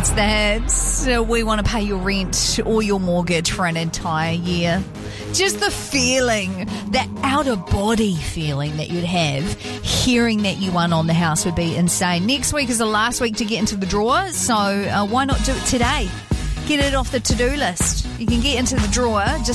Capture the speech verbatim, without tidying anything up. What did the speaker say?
It's that uh, we want to pay your rent or your mortgage for an entire year. Just the feeling, that out-of-body feeling that you'd have hearing that you won on the house would be insane. Next week is the last week to get into the drawer, so uh, why not do it today? Get it off the to-do list. You can get into the drawer just